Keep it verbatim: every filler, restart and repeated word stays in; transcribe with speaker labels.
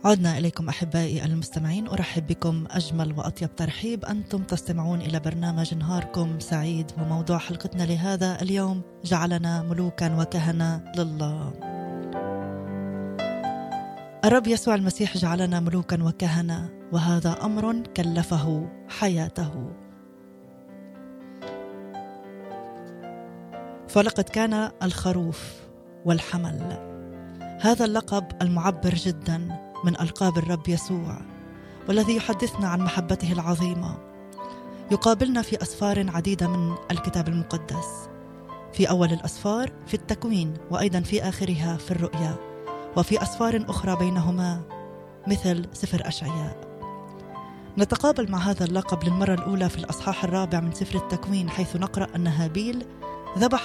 Speaker 1: عدنا إليكم أحبائي المستمعين، أرحب بكم أجمل وأطيب ترحيب. أنتم تستمعون إلى برنامج نهاركم سعيد، وموضوع حلقتنا لهذا اليوم: جعلنا ملوكا وكهنة لله. الرب يسوع المسيح جعلنا ملوكا وكهنة، وهذا أمر كلفه حياته. فلقد كان الخروف والحمل، هذا اللقب المعبر جدا من ألقاب الرب يسوع، والذي يحدثنا عن محبته العظيمة. يقابلنا في أسفار عديدة من الكتاب المقدس، في أول الأسفار في التكوين، وأيضا في آخرها في الرؤيا، وفي أسفار أخرى بينهما مثل سفر أشعياء. نتقابل مع هذا اللقب للمرة الأولى في الأصحاح الرابع من سفر التكوين، حيث نقرأ أن هابيل ذبح